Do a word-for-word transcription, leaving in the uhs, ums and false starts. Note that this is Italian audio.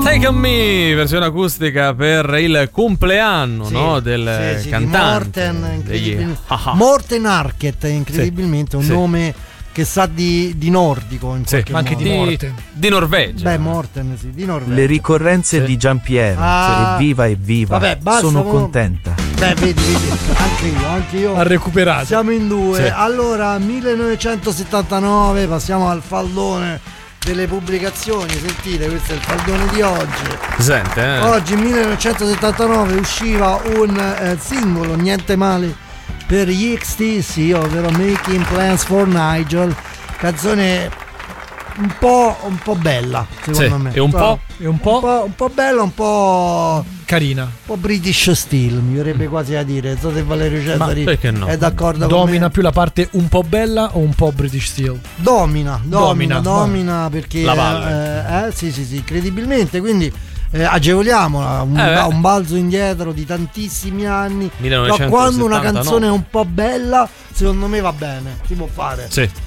Take On Me, versione acustica per il compleanno, sì, no, del sì, sì, cantante di Morten, incredibil- ah ah. Morten Harket, incredibilmente, sì, un sì. nome che sa di, di nordico, in sì, ma anche modo. di Morten. Di Norvegia. Beh, Morten, sì, di Norvegia. Le ricorrenze sì. di Giampiero. Ah, evviva, evviva. Vabbè, basta, sono mo... contenta. Beh, vedi, vedi, anche io, anche io. Ha recuperato. Siamo in due. Sì. Allora, millenovecentosettantanove, passiamo al faldone delle pubblicazioni. Sentite, questo è il faldone di oggi. Sente, eh? Oggi, millenovecentosettantanove, usciva un eh, singolo, niente male, per gli X T C, ovvero Making Plans for Nigel, canzone un po', un po' bella, secondo sì, me. E un po'? E un po'? Un po', un po' bella, un po' carina, un po' British style, mi verrebbe quasi a dire. Non so se Valerio Cesari no? è d'accordo domina con me. Più la parte un po' bella o un po' British style? Domina, domina, domina, domina perché la valle. Eh, eh, sì, sì, sì, incredibilmente, quindi eh, agevoliaamola, un, eh, un balzo indietro di tantissimi anni. millenovecentosettantanove. Però quando una canzone è un po' bella, secondo me va bene, si può fare. Sì.